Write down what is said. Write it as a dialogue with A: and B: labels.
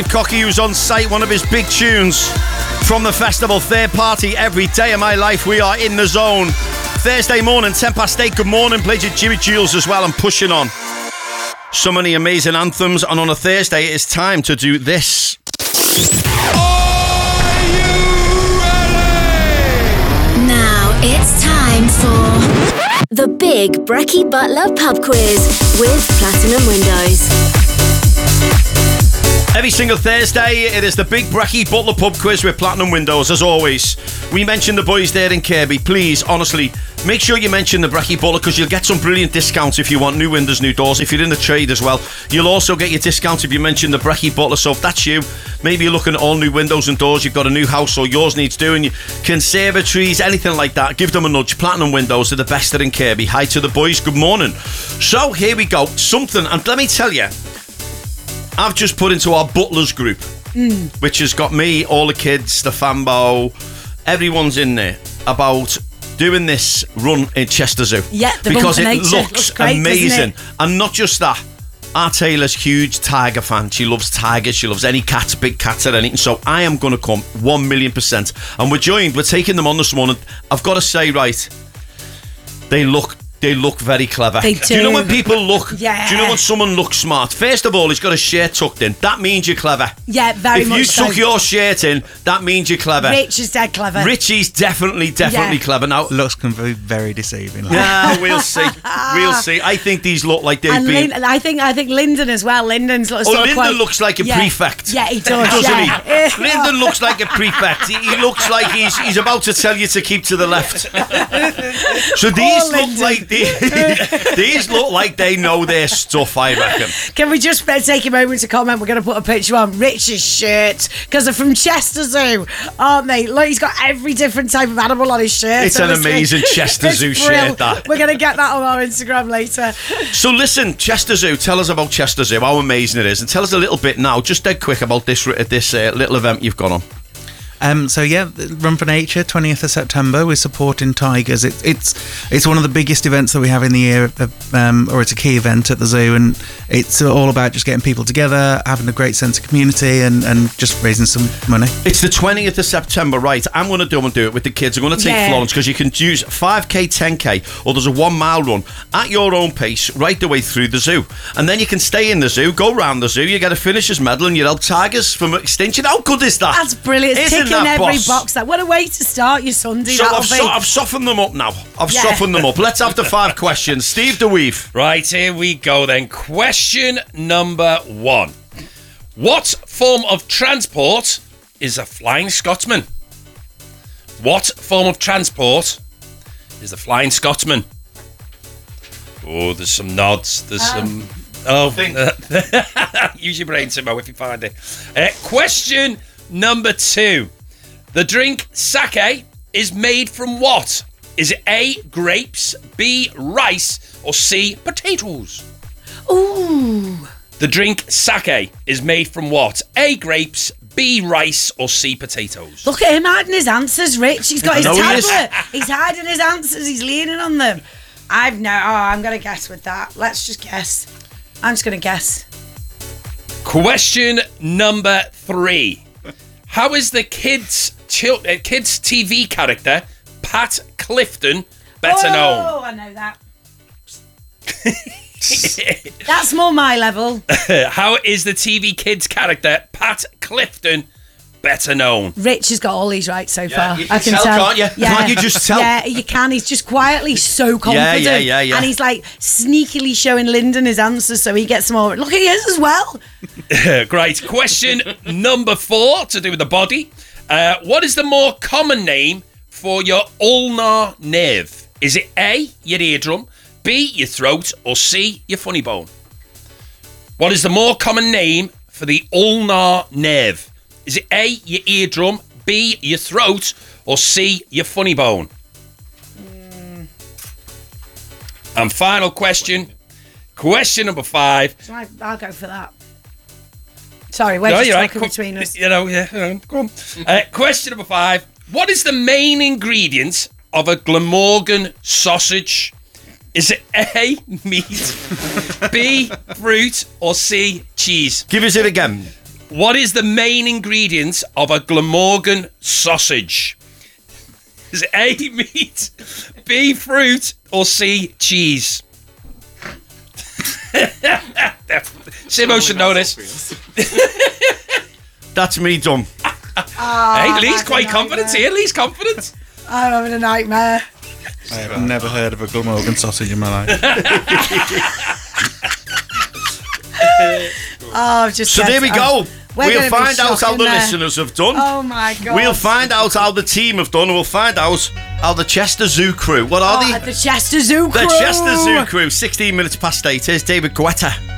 A: Cocky, who's on site, one of his big tunes from the festival. Third Party, Every Day of My Life. We are in the zone. Thursday morning, 8:10. Good morning. Played your Jimmy Jules as well and pushing on. So many amazing anthems. And on a Thursday, it's time to do this.
B: Are you ready?
C: Now it's time for the Big Brecky Butler Pub Quiz with Platinum Windows.
A: Every single Thursday, it is the Big Brecky Butler Pub Quiz with Platinum Windows. As always, we mentioned the boys there in Kirby. Please, honestly, make sure you mention the Brecky Butler because you'll get some brilliant discounts if you want new windows, new doors. If you're in the trade as well, you'll also get your discounts if you mention the Brecky Butler. So if that's you, maybe you're looking at all new windows and doors, you've got a new house or yours needs doing, conservatories, anything like that, give them a nudge. Platinum Windows are the best in Kirby. Hi to the boys, good morning. So here we go, something, and let me tell you, I've just put into our Butlers group, which has got me, all the kids, the Fambo, everyone's in there, about doing this run in Chester Zoo.
D: Yeah, the
A: because it
D: nature.
A: looks
D: great,
A: amazing. And not just that, our Taylor's huge tiger fan. She loves tigers, she loves any cats, big cats or anything. So I am going to come 1,000,000%. And we're taking them on this morning. I've got to say, right, they look very clever.
D: They do.
A: Do you know when people look?
D: Yeah.
A: Do you know when someone looks smart? First of all, he's got his shirt tucked in. That means you're clever.
D: Yeah, very much so.
A: If you tuck your shirt in, that means you're clever.
D: Rich is dead clever.
A: Richie's definitely clever. Now,
E: looks can be very deceiving.
A: yeah, we'll see. We'll see. I think these look like they've been.
D: I think Lyndon as well. Lyndon's
A: Lyndon looks like a prefect.
D: Yeah, he does.
A: Doesn't
D: yeah.
A: he? Lyndon looks like a prefect. He looks like he's about to tell you to keep to the left. So these look like they know their stuff, I reckon.
D: Can we just take a moment to comment? We're going to put a picture on Rich's shirt because they're from Chester Zoo, aren't they? Look, he's got every different type of animal on his shirt.
A: It's an amazing Chester Zoo shirt, that.
D: We're going to get that on our Instagram later.
A: So listen, Chester Zoo, tell us about Chester Zoo, how amazing it is, and tell us a little bit now, just dead quick, about this little event you've gone on.
E: So yeah, Run for Nature, 20th of September. We're supporting tigers. It's one of the biggest events that we have in the year, or it's a key event at the zoo, and it's all about just getting people together, having a great sense of community, and just raising some money. It's
A: the 20th of September, right? I'm going to do it with the kids. I'm going to take Florence because you can use 5k, 10k, or there's a 1 mile run at your own pace right the way through the zoo, and then you can stay in the zoo, go round the zoo, you get a finisher's medal, and you help tigers from extinction. How good is that?
D: That's brilliant.
A: Isn't
D: in every
A: boss?
D: Box. That what a way to start your Sunday.
A: So I've softened them up now. I've softened them up. Let's have the 5 questions. Steve DeWeave.
B: Right, here we go then. Question number 1. What form of transport is a Flying Scotsman? What form of transport is a Flying Scotsman? Oh, there's some nods. There's some... Oh, use your brain, Timo, if you find it. Question number 2. The drink sake is made from what? Is it A, grapes, B, rice, or C, potatoes?
D: Ooh.
B: The drink sake is made from what? A, grapes, B, rice, or C, potatoes?
D: Look at him hiding his answers, Rich. He's got his
A: No, he
D: tablet. He's hiding his answers. He's leaning on them. I'm going to guess with that. Let's just guess. I'm just going to guess.
B: Question number 3. How is the kids TV character Pat Clifton better known?
D: Oh, I know that. That's more my level.
B: How is the TV kids character Pat Clifton better known?
D: Rich has got all these right so far.
A: You can tell, can't you?
D: Yeah.
A: Can't you just tell?
D: Yeah, you can. He's just quietly so confident.
A: Yeah.
D: And he's like sneakily showing Lyndon his answers so he gets more. Look, he is as well.
B: Great. Question number 4 to do with the body. What is the more common name for your ulnar nerve? Is it A, your eardrum, B, your throat, or C, your funny bone? What is the more common name for the ulnar nerve? Is it A, your eardrum, B, your throat, or C, your funny bone? And final question. Question number 5.
D: So I'll go for that. Sorry, we're just talking between us.
B: Go on. Question number 5. What is the main ingredient of a Glamorgan sausage? Is it A, meat, B, fruit, or C, cheese?
A: Give us it again.
B: What is the main ingredient of a Glamorgan sausage? Is it A, meat, B, fruit, or C, cheese? Simo should know this.
A: That's me done.
B: Hey, Lee's quite confident here. Lee's confident.
D: I'm having a nightmare.
E: I have never heard of a Glamorgan sausage in my life.
A: So there we go. We'll find out how the
D: there.
A: listeners have done.
D: Oh my God.
A: We'll find out how the team have done. We'll find out how the Chester Zoo crew. What are they?
D: The Chester Zoo crew.
A: The Chester Zoo crew. 16 minutes past 8. Here's David Guetta.